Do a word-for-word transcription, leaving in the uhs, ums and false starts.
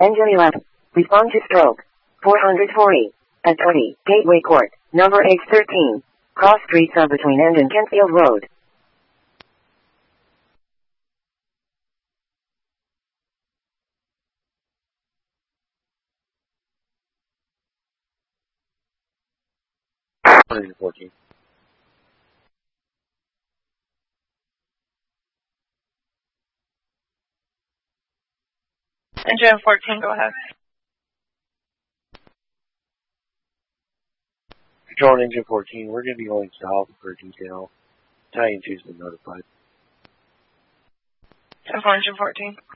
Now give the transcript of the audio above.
Engine eleven. Respond to stroke. four hundred forty. At twenty, Gateway Court, number H thirteen. Cross Street sub between End and Kentfield Road. Engine fourteen. Engine fourteen, go ahead. Control on Engine fourteen, we're going to be going south for detail. Italian two's been notified. ten four, Engine fourteen.